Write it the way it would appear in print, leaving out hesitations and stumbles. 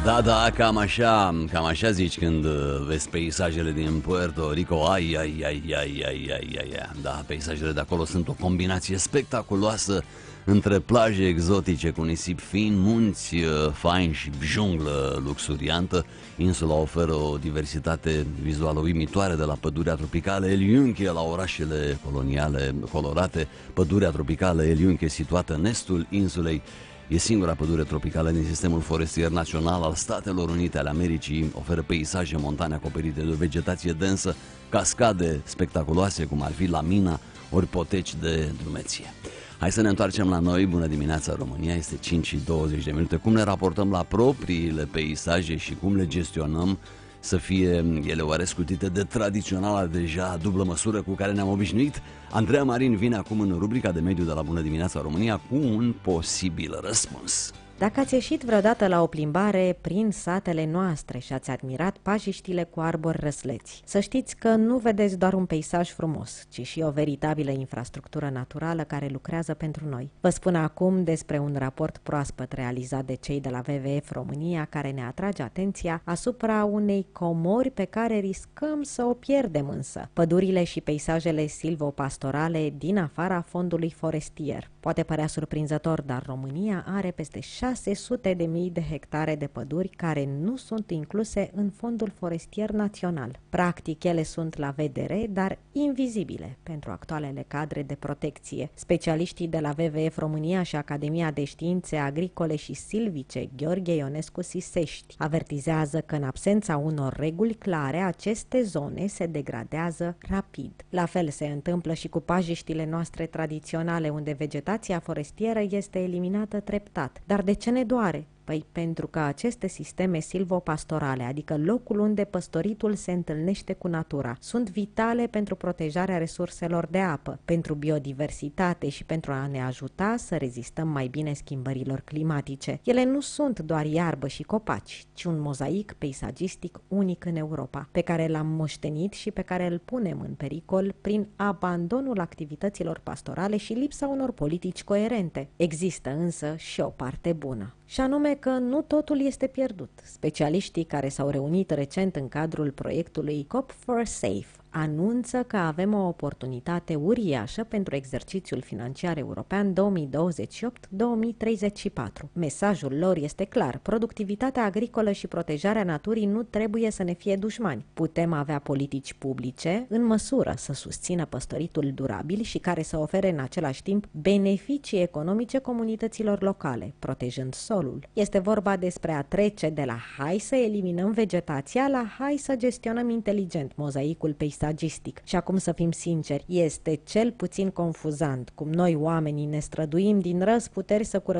Da, cam așa zici când vezi peisajele din Puerto Rico. Ai. Da, peisajele de acolo sunt o combinație spectaculoasă între plaje exotice cu nisip fin, munți faini și junglă luxuriantă. Insula oferă o diversitate vizuală uimitoare, de la pădurea tropicală El Yunque la orașele coloniale colorate. Pădurea tropicală El Yunque, situată în estul insulei, e singura pădure tropicală din sistemul forestier național al Statelor Unite ale Americii. Oferă peisaje montane acoperite de o vegetație densă, cascade spectaculoase cum ar fi Lamina, ori poteci de drumeție. Hai să ne întoarcem la noi. Bună dimineața, România, este 5:20. Cum ne raportăm la propriile peisaje și cum le gestionăm să fie ele oare scutite de tradiționala deja dublă măsură cu care ne-am obișnuit? Andreea Marin vine acum în rubrica de mediu de la Bună dimineața, România cu un posibil răspuns. Dacă ați ieșit vreodată la o plimbare prin satele noastre și ați admirat pajiștile cu arbori răsleți, să știți că nu vedeți doar un peisaj frumos, ci și o veritabilă infrastructură naturală care lucrează pentru noi. Vă spun acum despre un raport proaspăt realizat de cei de la WWF România, care ne atrage atenția asupra unei comori pe care riscăm să o pierdem însă: pădurile și peisajele silvopastorale din afara fondului forestier. Poate părea surprinzător, dar România are peste 600.000 de hectare de păduri care nu sunt incluse în fondul forestier național. Practic, ele sunt la vedere, dar invizibile pentru actualele cadre de protecție. Specialiștii de la WWF România și Academia de Științe Agricole și Silvice Gheorghe Ionescu Sisești avertizează că în absența unor reguli clare, aceste zone se degradează rapid. La fel se întâmplă și cu pajiștile noastre tradiționale, unde vegetația forestieră este eliminată treptat. Dar de ce ne doare? Păi pentru că aceste sisteme silvopastorale, adică locul unde păstoritul se întâlnește cu natura, sunt vitale pentru protejarea resurselor de apă, pentru biodiversitate și pentru a ne ajuta să rezistăm mai bine schimbărilor climatice. Ele nu sunt doar iarbă și copaci, ci un mozaic peisagistic unic în Europa, pe care l-am moștenit și pe care îl punem în pericol prin abandonul activităților pastorale și lipsa unor politici coerente. Există însă și o parte bună, și anume că nu totul este pierdut. Specialiștii care s-au reunit recent în cadrul proiectului COP4Safe anunță că avem o oportunitate uriașă pentru exercițiul financiar european 2028-2034. Mesajul lor este clar: productivitatea agricolă și protejarea naturii nu trebuie să ne fie dușmani. Putem avea politici publice în măsură să susțină păstoritul durabil și care să ofere în același timp beneficii economice comunităților locale, protejând solul. Este vorba despre a trece de la hai să eliminăm vegetația la hai să gestionăm inteligent mozaicul peisagistic. Și acum, să fim sinceri, este cel puțin confuzant cum noi oamenii ne străduim din răzputeri să curățăm